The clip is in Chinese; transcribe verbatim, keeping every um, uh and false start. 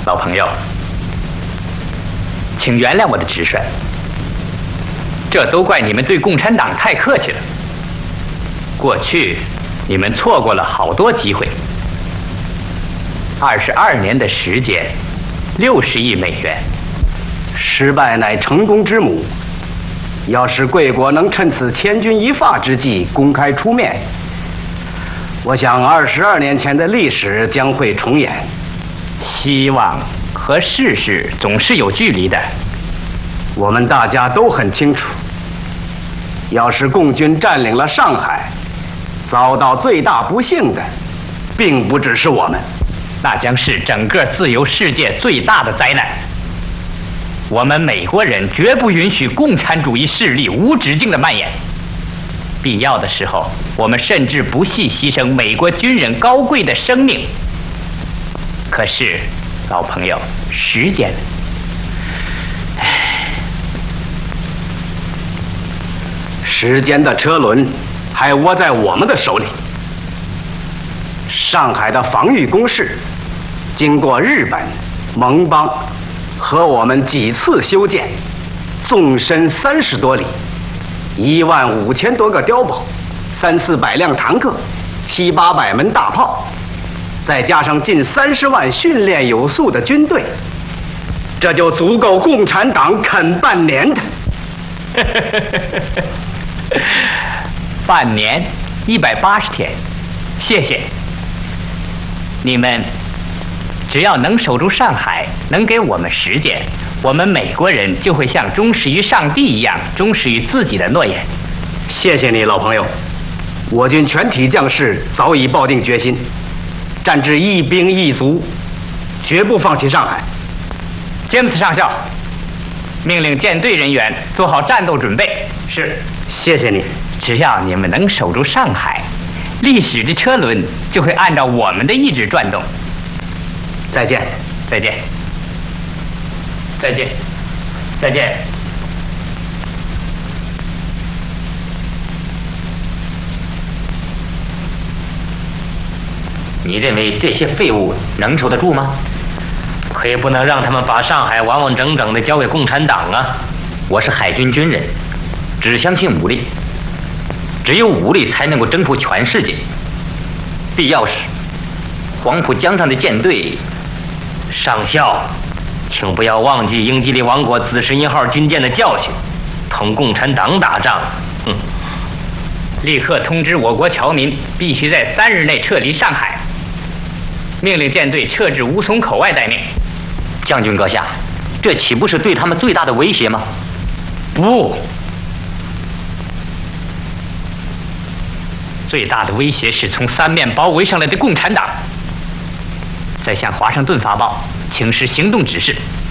老朋友，请原谅我的直率，这都怪你们对共产党太客气了。过去你们错过了好多机会。二十二年的时间，六十亿美元， 失败乃成功之母。要是贵国能趁此千钧一发之际公开出面，我想二十二年前的历史将会重演。 希望和事实总是有距离的， 我们大家都很清楚。要是共军占领了上海，遭到最大不幸的，并不只是我们， 那将是整个自由世界最大的灾难。我们美国人绝不允许共产主义势力无止境的蔓延。必要的时候，我们甚至不惜牺牲美国军人高贵的生命。可是，老朋友，时间，唉， 时间的车轮还握在我们的手里。上海的防御工事，经过日本、盟邦和我们几次修建，纵深三十多里，一万五千多个碉堡，三四百辆坦克，七八百门大炮。再加上近三十万训练有素的军队，这就足够共产党啃半年的。 半年，一百八十天，谢谢你们。只要能守住上海，能给我们时间，我们美国人就会像忠实于上帝一样，忠实于自己的诺言。 谢谢你，老朋友。我军全体将士早已抱定决心。战至一兵一卒，绝不放弃上海。 詹姆斯上校，命令舰队人员做好战斗准备。是， 谢谢你。 只要你们能守住上海，历史的车轮就会按照我们的意志转动。 再见， 再见，再见，再见。 你认为这些废物能守得住吗？可也不能让他们把上海完完整整的交给共产党啊！我是海军军人，只相信武力，只有武力才能够征服全世界。必要时，黄浦江上的舰队，上校，请不要忘记英吉利王国紫石英号军舰的教训，同共产党打仗。哼！ 立刻通知我国侨民，必须在三日内撤离上海。命令舰队撤至吴淞口外待命。 将军阁下，这岂不是对他们最大的威胁吗？ 不，最大的威胁是从三面包围上来的共产党。再向华盛顿发报，请示行动指示。